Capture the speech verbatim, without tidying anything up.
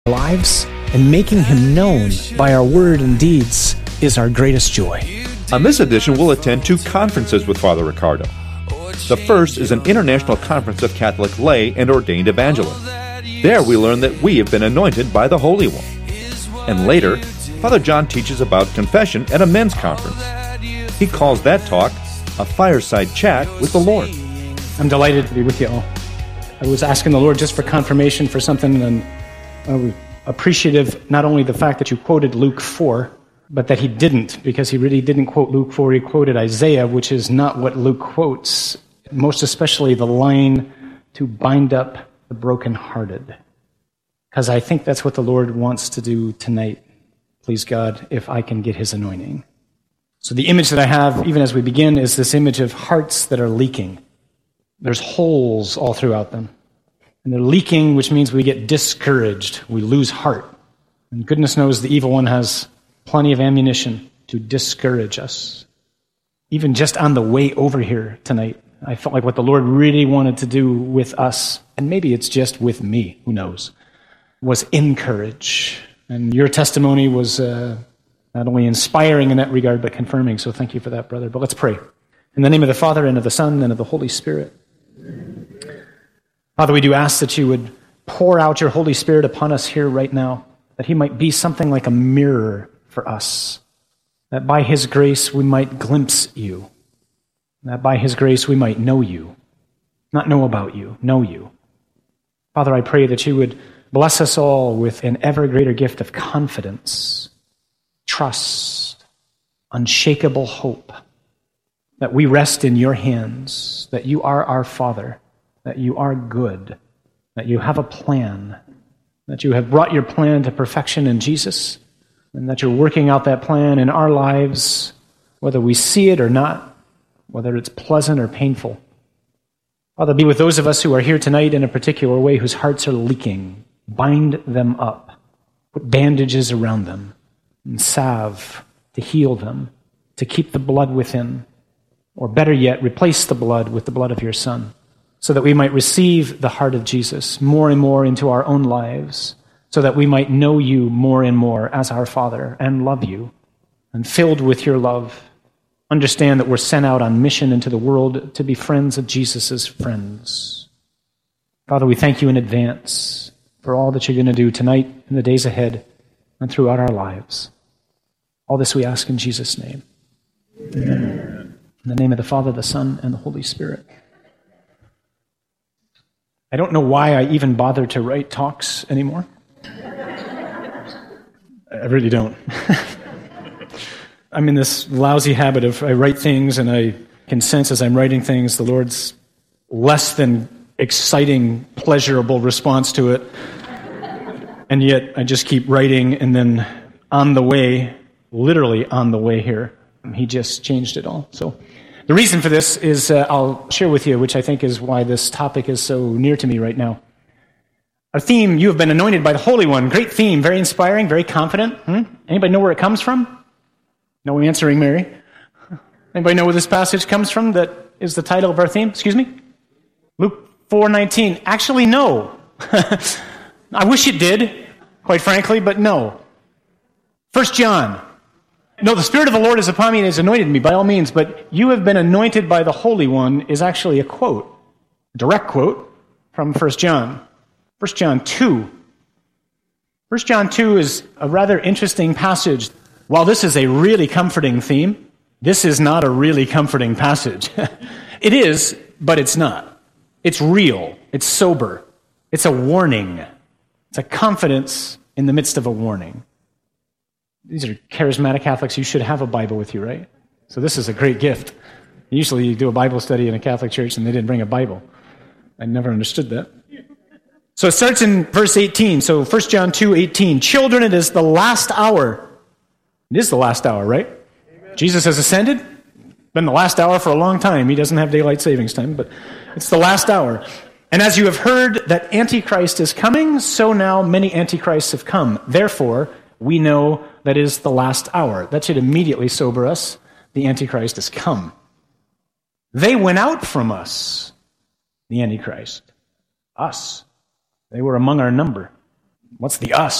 lives, and making him known by our word and deeds is our greatest joy. On this edition, we'll attend two conferences with Father Riccardo. The first is an international conference of Catholic lay and ordained evangelists. There we learn that we have been anointed by the Holy One. And later, Father John teaches about confession at a men's conference. He calls that talk a fireside chat with the Lord. I'm delighted to be with you all. I was asking the Lord just for confirmation for something, and I was appreciative not only the fact that you quoted Luke four, but that he didn't, because he really didn't quote Luke four, he quoted Isaiah, which is not what Luke quotes, most especially the line to bind up the brokenhearted. Because I think that's what the Lord wants to do tonight, please God, if I can get his anointing. So the image that I have, even as we begin, is this image of hearts that are leaking. There's holes all throughout them. And they're leaking, which means we get discouraged. We lose heart. And goodness knows the evil one has plenty of ammunition to discourage us. Even just on the way over here tonight, I felt like what the Lord really wanted to do with us, and maybe it's just with me, who knows, was encourage. And your testimony was uh, not only inspiring in that regard, but confirming. So thank you for that, brother. But let's pray. In the name of the Father, and of the Son, and of the Holy Spirit. Father, we do ask that you would pour out your Holy Spirit upon us here right now, that he might be something like a mirror for us, that by his grace we might glimpse you, that by his grace we might know you, not know about you, know you. Father, I pray that you would bless us all with an ever greater gift of confidence, trust, unshakable hope, that we rest in your hands, that you are our Father, that you are good, that you have a plan, that you have brought your plan to perfection in Jesus, and that you're working out that plan in our lives, whether we see it or not, whether it's pleasant or painful. Father, be with those of us who are here tonight in a particular way, whose hearts are leaking. Bind them up. Put bandages around them. And salve to heal them, to keep the blood within. Or better yet, replace the blood with the blood of your Son, so that we might receive the heart of Jesus more and more into our own lives, so that we might know you more and more as our Father and love you, and filled with your love, understand that we're sent out on mission into the world to be friends of Jesus' friends. Father, we thank you in advance for all that you're going to do tonight and the days ahead and throughout our lives. All this we ask in Jesus' name. Amen. In the name of the Father, the Son, and the Holy Spirit. I don't know why I even bother to write talks anymore. I really don't. I'm in this lousy habit of I write things and I can sense as I'm writing things the Lord's less than exciting, pleasurable response to it. And yet I just keep writing, and then on the way, literally on the way here, he just changed it all. So the reason for this is uh, I'll share with you, which I think is why this topic is so near to me right now. Our theme, you have been anointed by the Holy One. Great theme, very inspiring, very confident. Hmm? Anybody know where it comes from? No answering, Mary. Anybody know where this passage comes from that is the title of our theme? Excuse me? Luke four nineteen. Actually, no. I wish it did, quite frankly, but no. First John. No, the Spirit of the Lord is upon me and has anointed me, by all means, but you have been anointed by the Holy One is actually a quote, a direct quote from First John. First John two. First John two is a rather interesting passage. While this is a really comforting theme, this is not a really comforting passage. It is, but it's not. It's real. It's sober. It's a warning. It's a confidence in the midst of a warning. These are charismatic Catholics. You should have a Bible with you, right? So this is a great gift. Usually you do a Bible study in a Catholic church and they didn't bring a Bible. I never understood that. So it starts in verse eighteen. So First John two eighteen. Children, it is the last hour. It is the last hour, right? Amen. Jesus has ascended. Been the last hour for a long time. He doesn't have daylight savings time, but it's the last hour. And as you have heard that Antichrist is coming, so now many Antichrists have come. Therefore, we know that it is the last hour. That should immediately sober us. The Antichrist has come. They went out from us, the Antichrist. Us. They were among our number. What's the us?